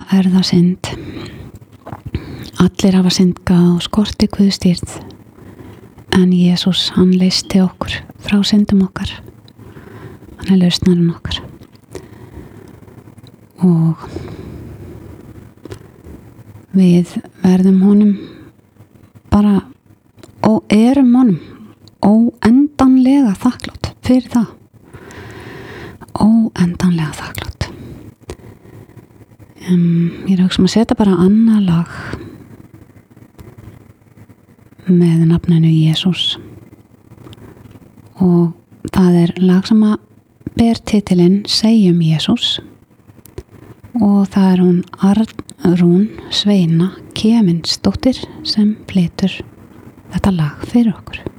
er það synd. Allir hafa syndgað og skorti Guðstýrð, en Jesús, hann leysti okkur frá syndum okkar. Hann er lausnarinn okkar. Og við verðum honum bara og erum honum óendanlega þakklátt fyrir það. Óendanlega þakklátt. Ég er að setja bara annað lag með nafninu Jesús, og það er lag sem að ber titilinn Segjum Jesús, og það er hún Arnrún Sveina Keminsdóttir sem flytur þetta lag fyrir okkur.